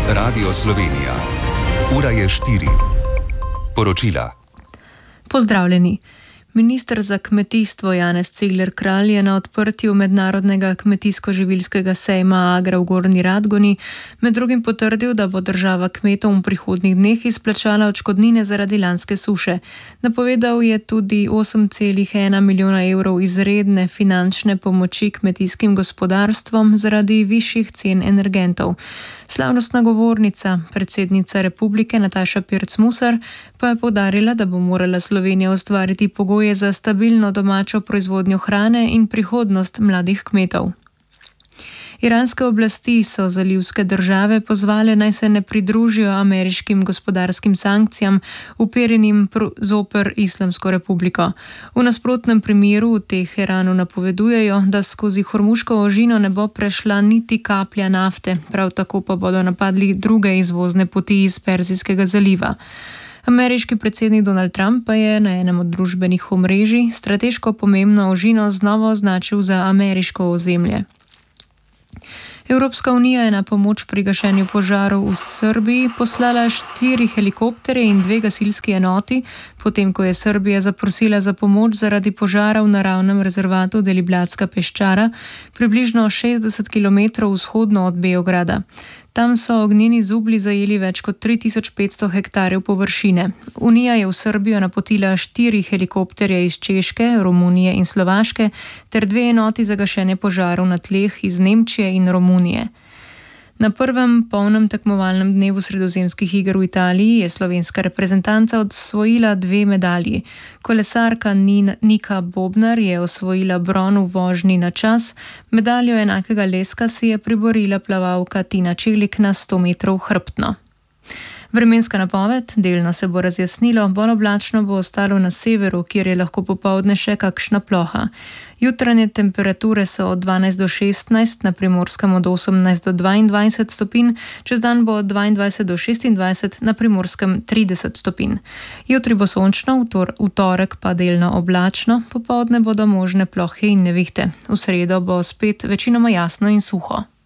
Radio Slovenija. Ura je 4. Poročila. Pozdravljeni. Minister za kmetijstvo Janez Cigler Kralj je na odprtju mednarodnega kmetijsko-živilskega sejma Agra v Gornji Radgoni med drugim potrdil, da bo država kmetom v prihodnjih dneh izplačala odškodnine zaradi lanske suše. Napovedal je tudi 8,1 milijona evrov izredne finančne pomoči kmetijskim gospodarstvom zaradi višjih cen energentov. Slavnostna govornica, predsednica republike Nataša Pirc Musar, pa je poudarila, da bo morala Slovenija ustvariti pogoje za stabilno domačo proizvodnjo hrane in prihodnost mladih kmetov. Iranske oblasti so zalivske države pozvale, naj se ne pridružijo ameriškim gospodarskim sankcijam, uperjenim zoper Islamsko republiko. V nasprotnem primeru v Teheranu napovedujejo, da skozi Hormuško ožino ne bo prešla niti kaplja nafte, prav tako pa bodo napadli druge izvozne poti iz Perzijskega zaliva. Ameriški predsednik Donald Trump pa je na enem od družbenih omrežij strateško pomembno ožino znova označil za ameriško ozemlje. Evropska unija je na pomoč pri gašenju požarov v Srbiji poslala 4 helikopterje in 2 gasilski enoti, potem ko je Srbija zaprosila za pomoč zaradi požara v naravnem rezervatu Deliblatska peščara, približno 60 km vzhodno od Beograda. Tam so ognjeni zublji zajeli več kot 3500 hektarjev površine. Unija je v Srbijo napotila 4 helikopterje iz Češke, Romunije in Slovaške ter 2 enoti za gašenje požarov na tleh iz Nemčije in Romunije. Na prvem polnem tekmovalnem dnevu sredozemskih iger v Italiji je slovenska reprezentanca osvojila 2 medalji. Kolesarka Nika Bobnar je osvojila bron v vožnji na čas, medaljo enakega leska si je priborila plavalka Tina Čelik na 100 metrov hrbtno. Vremenska napoved: delno se bo razjasnilo, bolj oblačno bo ostalo na severu, kjer je lahko popoldne še kakšna ploha. Jutranje temperature so od 12 do 16, na Primorskem od 18 do 22 stopinj, čez dan bo od 22 do 26, na Primorskem 30 stopinj. Jutri bo sončno, v torek pa delno oblačno, popoldne bodo možne plohe in nevihte. V sredo bo spet večinoma jasno in suho.